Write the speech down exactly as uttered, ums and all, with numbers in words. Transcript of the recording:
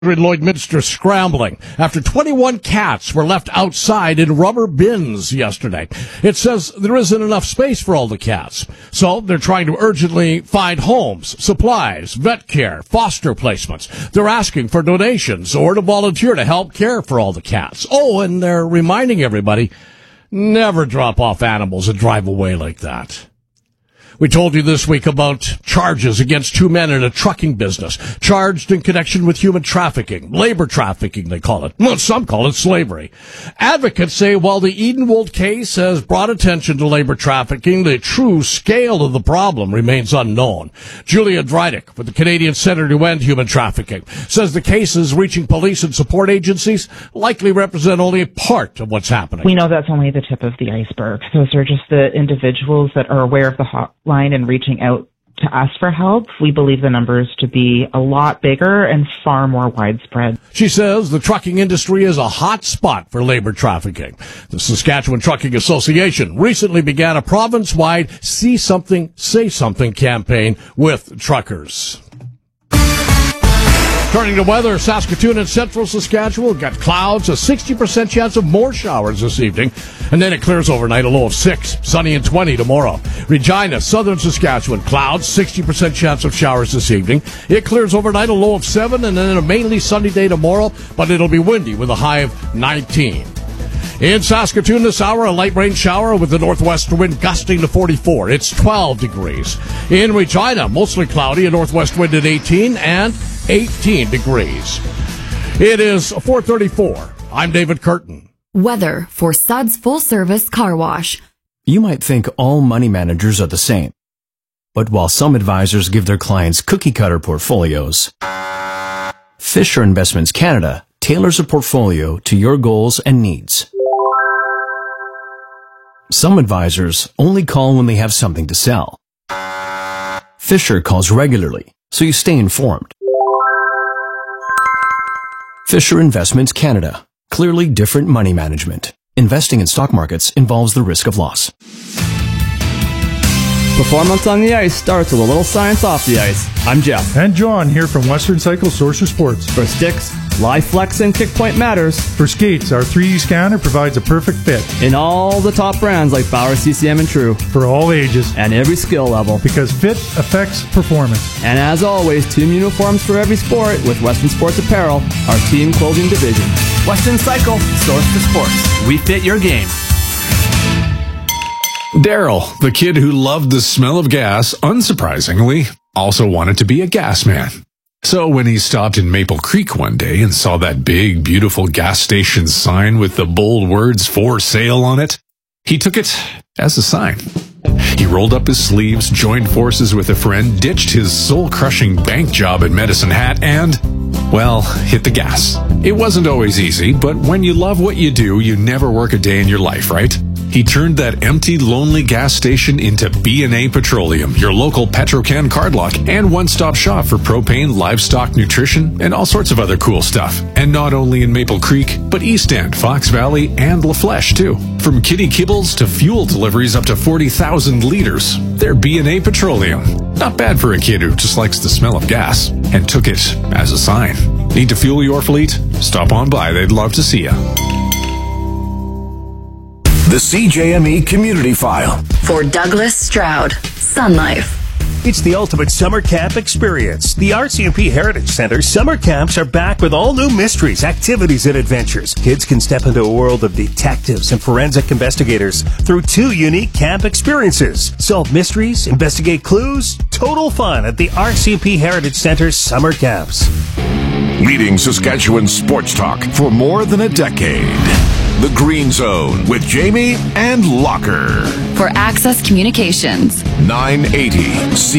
Lloydminster scrambling after twenty-one cats were left outside in rubber bins yesterday. It says there isn't enough space for all the cats, so they're trying to urgently find homes, supplies, vet care, foster placements. They're asking for donations or to volunteer to help care for all the cats. Oh, and they're reminding everybody, never drop off animals and drive away like that. We told you this week about charges against two men in a trucking business, charged in connection with human trafficking, labor trafficking, they call it. Well, some call it slavery. Advocates say while the Edenwold case has brought attention to labor trafficking, the true scale of the problem remains unknown. Julia Drydick, with the Canadian Centre to End Human Trafficking, says the cases reaching police and support agencies likely represent only a part of what's happening. We know that's only the tip of the iceberg. Those are just the individuals that are aware of the hotline and reaching out to ask for help. We believe the numbers to be a lot bigger and far more widespread. She says the trucking industry is a hot spot for labor trafficking. The Saskatchewan Trucking Association recently began a province-wide See Something, Say Something campaign with truckers. Turning to weather, Saskatoon and central Saskatchewan got clouds, a sixty percent chance of more showers this evening, and then it clears overnight, a low of six, sunny and twenty tomorrow. Regina, southern Saskatchewan, clouds, sixty percent chance of showers this evening. It clears overnight, a low of seven, and then a mainly sunny day tomorrow, but it'll be windy with a high of nineteen. In Saskatoon this hour, a light rain shower with the northwest wind gusting to forty-four. It's twelve degrees. In Regina, mostly cloudy, a northwest wind at eighteen and eighteen degrees. It is four thirty-four. I'm David Curtin. Weather for Suds Full Service Car Wash. You might think all money managers are the same. But while some advisors give their clients cookie-cutter portfolios, Fisher Investments Canada tailors a portfolio to your goals and needs. Some advisors only call when they have something to sell. Fisher calls regularly, so you stay informed. Fisher Investments Canada. Clearly different money management. Investing in stock markets involves the risk of loss. Performance on the ice starts with a little science off the ice. I'm Jeff. And John here from Western Cycle Source Sports. For sticks, live flex, and kick point matters. For skates, our three D scanner provides a perfect fit. In all the top brands like Bauer, C C M, and True. For all ages. And every skill level. Because fit affects performance. And as always, team uniforms for every sport with Western Sports Apparel, our team clothing division. Western Cycle, Source for Sports. We fit your game. Daryl, the kid who loved the smell of gas, unsurprisingly, also wanted to be a gas man. So when he stopped in Maple Creek one day and saw that big, beautiful gas station sign with the bold words "for sale" on it, he took it as a sign. He rolled up his sleeves, joined forces with a friend, ditched his soul-crushing bank job at Medicine Hat, and, well, hit the gas. It wasn't always easy, but when you love what you do, you never work a day in your life, right? He turned that empty, lonely gas station into B and A Petroleum, your local Petrocan card lock and one-stop shop for propane, livestock nutrition, and all sorts of other cool stuff. And not only in Maple Creek, but East End, Fox Valley, and La Flèche, too. From kitty kibbles to fuel deliveries up to forty thousand liters, they're B and A Petroleum. Not bad for a kid who just likes the smell of gas, and took it as a sign. Need to fuel your fleet? Stop on by, they'd love to see you. The C J M E Community File. For Douglas Stroud, Sun Life. It's the ultimate summer camp experience. The R C M P Heritage Center summer camps are back with all new mysteries, activities, and adventures. Kids can step into a world of detectives and forensic investigators through two unique camp experiences. Solve mysteries, investigate clues, total fun at the R C M P Heritage Center summer camps. Leading Saskatchewan sports talk for more than a decade. The Green Zone with Jamie and Locker. For Access Communications. nine eighty C